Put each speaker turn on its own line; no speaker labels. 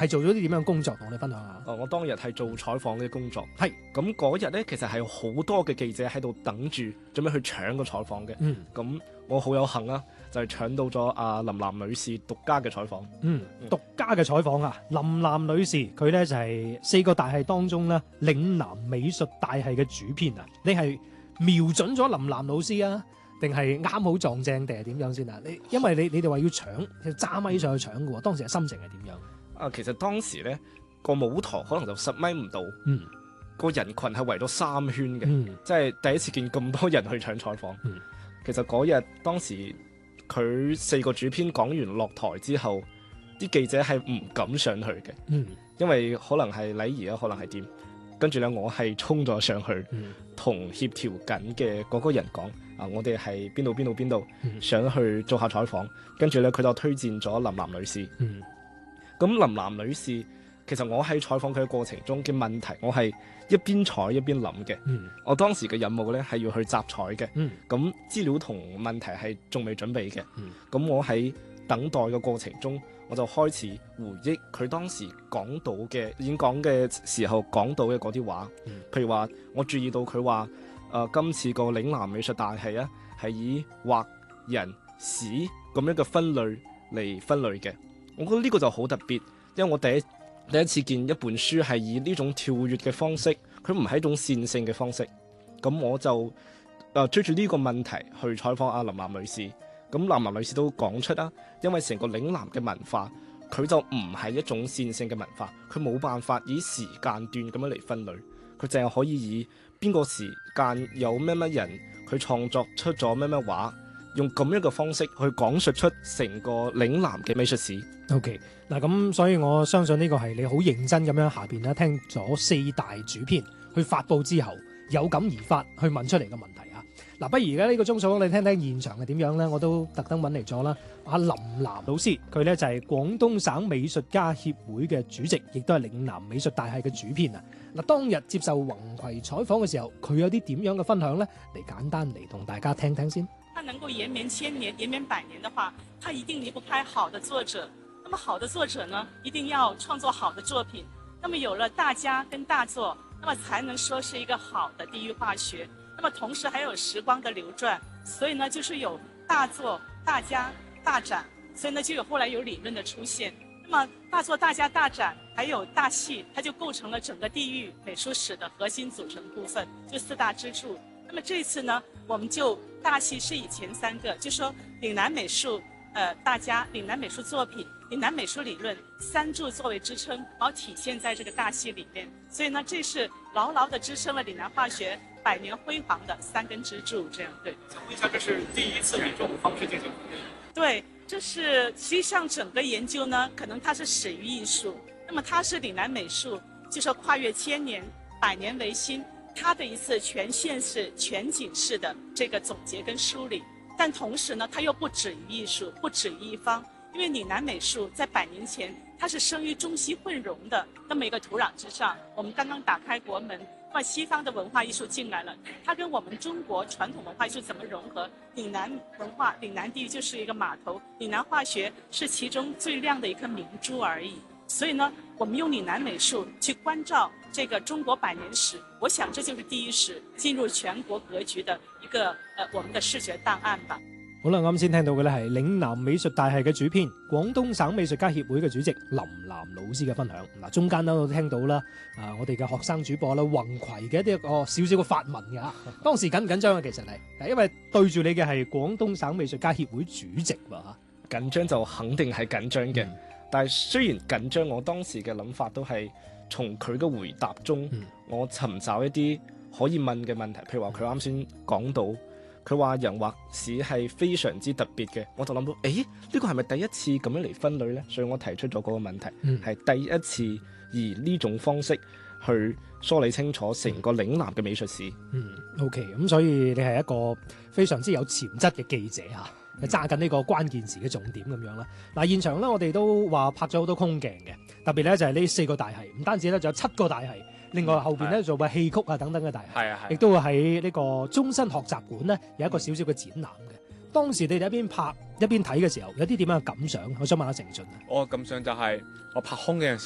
係做咗啲點樣工作，同我哋分享下。
我當日係做採訪嘅工作，
係
咁嗰日呢，其實係好多嘅記者喺度等住，準備去搶個採訪嘅。咁我好有幸啦，就係搶到咗阿林嵐女士獨家嘅採訪。
獨家嘅採訪啊，林嵐女士佢咧就係4個大系當中咧嶺南美術大系嘅主編啊。你係瞄準咗林嵐老師啊，定係啱好撞正定係點樣先啊？因為你哋話要搶，揸咪上去搶嘅喎，當時嘅心情係點樣？
其實當時呢個舞台可能就10米唔到，個人群係圍咗3圈嘅，即係第一次見咁多人去搶採訪。其實嗰日當時佢4個主編講完落台之後，啲記者係唔敢上去嘅，因為可能係禮儀啊，可能係點。跟住咧，我係衝咗上去，同協調緊嘅嗰個人講我哋係邊度，想去做下採訪。跟住咧，佢就推薦咗林嵐女士。咁林嵐女士，其實我喺採訪佢嘅過程中嘅問題，我係一邊採一邊諗嘅。我當時嘅任務咧係要去集採嘅，咁資料同問題係仲未準備嘅。咁我喺等待嘅過程中，我就開始回憶佢當時講到嘅演講嘅時候講到嘅嗰啲話。譬如話，我注意到佢話今次個嶺南美術大系啊，係以畫、人、史咁樣嘅分類嚟分類嘅。我覺得呢個就好特別，因為我第一次見一本書係以呢種跳躍嘅方式，佢唔係一種線性嘅方式。咁我就追住呢個問題去採訪阿林嵐女士。咁林嵐女士都講出啦，因為成個嶺南嘅文化，佢就唔係一種線性嘅文化，佢冇辦法以時間段咁樣嚟分類，佢淨係可以以邊個時間有咩人，佢創作出咗咩畫，用咁樣嘅方式去講述出成個嶺南嘅美術史。
OK， 嗱咁，所以我相信呢個係你好認真咁樣下邊咧聽咗4大主編去發佈之後，有感而發去問出嚟嘅問題啊。嗱，不如而家呢個鐘數，你聽聽現場係點樣咧？我都特登揾嚟咗啦。阿林嵐老師，佢咧就係廣東省美術家協會嘅主席，亦都係嶺南美術大系嘅主編啊。嗱，當日接受宏葵採訪嘅時候，佢有啲點樣嘅分享咧？嚟簡單嚟同大家聽聽先。
他能夠延綿千年、延綿百年的話，他一定離不開好的作者。那麼好的作者呢，一定要創作好的作品。那麼有了大家跟大作，那麼才能說是一個好的地域化學。那麼同時還有時光的流轉，所以呢，就是有大作、大家、大展，所以呢，就有後來有理論的出現。那麼大作、大家、大展，還有大戲，它就構成了整個地域美術史的核心組成部分，就4大支柱。那麼這次呢，我們就大戲是以前3個，就說嶺南美術，大家嶺南美術作品、嶺南美術理論3柱作為支撐，然後體現在這個大戲裡面。所以呢，這是牢牢地支撐了嶺南化學100年輝煌的3根支柱。這樣對。
想問一下，這是第一次以這種方式進行？
對，這是實際上整個研究呢，可能它是始於藝術。那麼它是嶺南美術，就說跨越千年、100年維新。它的一次全線式、全景式的這個總結跟梳理，但同時呢，它又不止於藝術，不止於一方，因為嶺南美術在100年前，它是生於中西混融的那麼一個土壤之上。我們剛剛打開國門，那麼西方的文化藝術進來了，它跟我們中國傳統文化藝術怎麼融合？嶺南文化、嶺南地域就是一個碼頭，嶺南化學是其中最亮的一顆明珠而已。所以呢，我們用嶺南美術去關照這個中國100年史，我想這就是第一史進入全國格局的一個我們的視覺檔案吧。
好啦，啱先聽到嘅咧係嶺南美術大系嘅主編、廣東省美術家協會嘅主席林嵐老師嘅分享。嗱，中間都聽到啦，我哋嘅學生主播啦，宏葵嘅一啲少少嘅發文嘅嚇。當時緊唔緊張啊？其實係，因為對住你嘅係廣東省美術家協會主席喎嚇。
緊張就肯定係緊張嘅。但係雖然緊張，我當時嘅諗法都係從佢嘅回答中，我尋找一啲可以問嘅問題。譬如話佢啱先講到，佢話人畫史係非常之特別嘅，我就諗到，呢個係咪第一次咁樣嚟分類呢？所以我提出咗嗰個問題，係第一次以呢種方式去梳理清楚成個嶺南嘅美術史。
OK， 咁所以你係一個非常之有潛質嘅記者嚇。揸緊呢個關鍵詞嘅重點咁樣啦。嗱，現場咧我哋都話拍咗好多空鏡嘅，特別咧就係呢4個大系，唔單止咧仲有7個大系，另外後邊咧做嘅戲曲啊等等嘅大系，亦都會喺呢個終身學習館咧有一個少少嘅展覽嘅。當時你哋一邊拍一邊睇嘅時候，有啲點樣嘅感想？我想問下程俊啊。
我嘅感想就係我拍空鏡嘅時